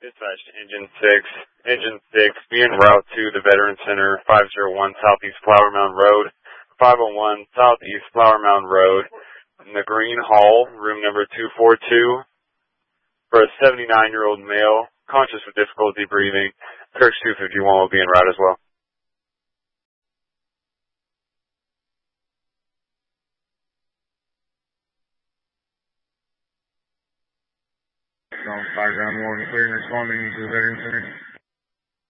Dispatch to Engine 6. Engine 6, be en route to the Veteran Center, 501 Southeast Flower Mound Road, 501 Southeast Flower Mound Road, in the Green Hall, room number 242, for a 79-year-old male, conscious with difficulty breathing. Kirk's 251 will be en route as well. Background 1, clear and responding to the Veteran Center.